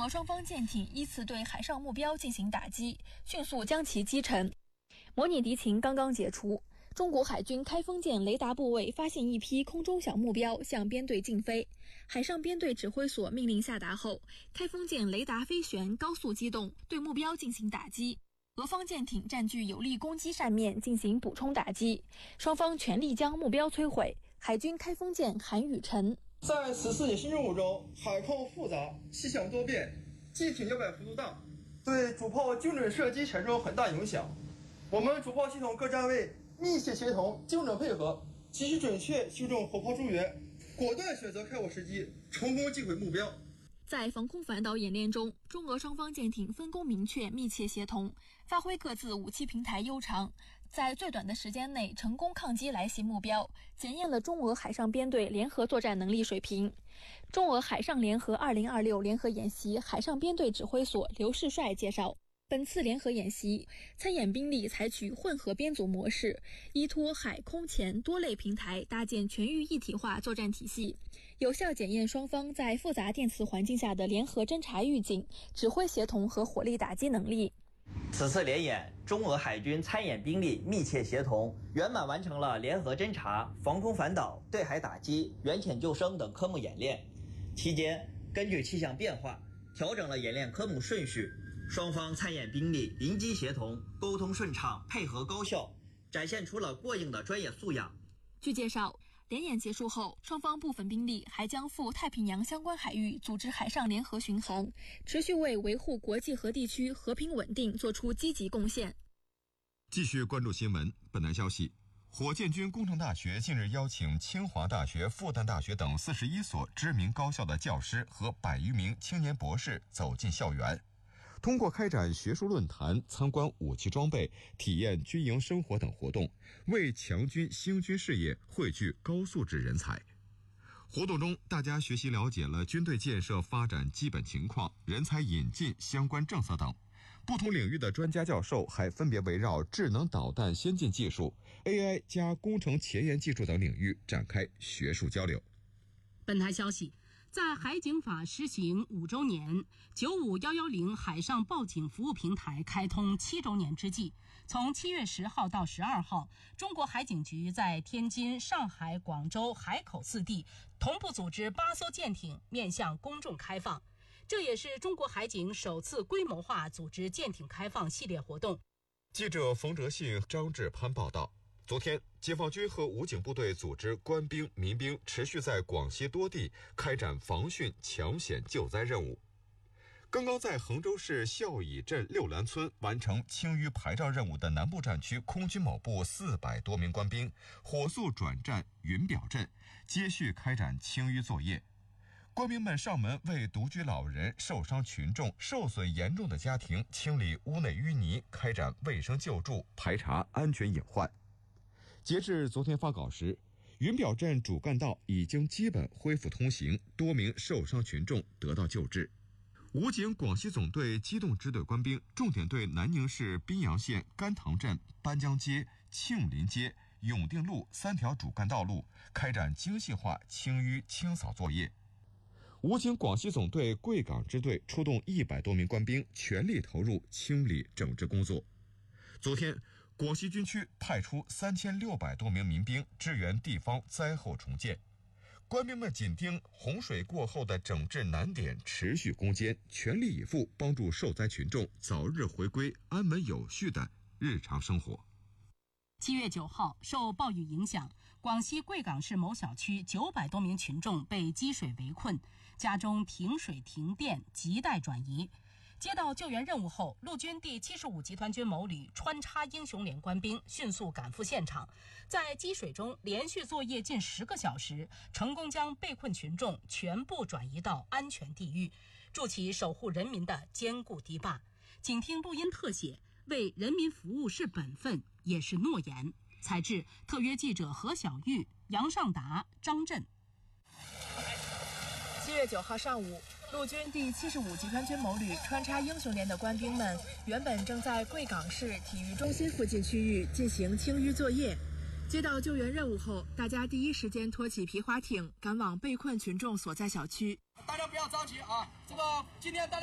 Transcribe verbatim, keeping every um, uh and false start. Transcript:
俄双方舰艇依次对海上目标进行打击，迅速将其击沉。模拟敌情刚刚解除，中国海军开封舰雷达部位发现一批空中小目标向编队近飞，海上编队指挥所命令下达后，开封舰雷达飞旋高速机动，对目标进行打击。俄方舰艇占据有利攻击扇面进行补充打击，双方全力将目标摧毁。海军开封舰韩雨辰： 在此次野新任务中，海况复杂，气象多变，舰艇摇摆幅度大，对主炮精准射击产生很大影响。我们主炮系统各站位密切协同，精准配合，及时准确修正火炮驻援，果断选择开火时机，成功击毁目标。 在防空反导演练中，中俄双方舰艇分工明确、密切协同，发挥各自武器平台优长，在最短的时间内成功抗击来袭目标，检验了中俄海上编队联合作战能力水平。中俄海上联合二零二六联合演习海上编队指挥所刘世帅介绍，本次联合演习，参演兵力采取混合编组模式，依托海空前多类平台搭建全域一体化作战体系，有效检验双方在复杂电磁环境下的联合侦察预警、指挥协同和火力打击能力。 此次联演，中俄海军参演兵力密切协同，圆满完成了联合侦察、防空反导、对海打击、远潜救生等科目演练。期间，根据气象变化，调整了演练科目顺序。双方参演兵力临机协同，沟通顺畅，配合高效，展现出了过硬的专业素养。 据介绍，联演结束后，双方部分兵力还将赴太平洋相关海域组织海上联合巡航，持续为维护国际和地区和平稳定做出积极贡献。 继续关注新闻。本台消息，火箭军工程大学近日邀请清华大学、复旦大学等四十一所知名高校的教师和百余名青年博士走进校园，通过开展学术论坛、参观武器装备、体验军营生活等活动，为强军兴军事业汇聚高素质人才。活动中，大家学习了解了军队建设发展基本情况、人才引进相关政策等。不同领域的专家教授还分别围绕智能导弹先进技术、A I 加工程前沿技术等领域展开学术交流。 本台消息，在海警法实行五周年、九五一一零海上报警服务平台开通七周年之际，从七月十号到十二号，中国海警局在天津、上海、广州海口四地同步组织八艘舰艇面向公众开放。这也是中国海警首次规模化组织舰艇开放系列活动。 记者冯哲信、张志攀报道。昨天，解放军和武警部队组织官兵、民兵持续在广西多地开展防汛、抢险救灾任务。刚刚在衡州市孝乙镇六兰村完成清淤排涝任务的南部战区空军某部四百多名官兵，火速转战云表镇，接续开展清淤作业。官兵们上门为独居老人、受伤群众、受损严重的家庭清理屋内淤泥，开展卫生救助，排查安全隐患。截至昨天发稿时，云表镇主干道已经基本恢复通行，多名受伤群众得到救治。武警广西总队机动支队官兵重点对南宁市宾阳县甘塘镇、班江街、庆林街、永定路三条主干道路开展精细化清淤清扫作业。武警广西总队贵港支队出动一百多名官兵，全力投入清理整治工作。昨天，广西军区派出三千六百多名民兵支援地方灾后重建。官兵们紧盯洪水过后的整治难点，持续攻坚，全力以赴帮助受灾群众早日回归安稳有序的日常生活。 七月九号，受暴雨影响，广西贵港市某小区九百多名群众被积水围困，家中停水停电，亟待转移。接到救援任务后，陆军第七十五集团军某旅穿插英雄连官兵迅速赶赴现场，在积水中连续作业近十个小时，成功将被困群众全部转移到安全地域，筑起守护人民的坚固堤坝。请听录音特写，为人民服务是本分，也是诺言。采制特约记者何小玉、杨尚达、张震。 七月九号上午，陆军第七十五集团军某旅穿插英雄连的官兵们，原本正在贵港市体育中心附近区域进行清淤作业。接到救援任务后，大家第一时间拖起皮划艇，赶往被困群众所在小区。 大家不要着急啊，这个今天大家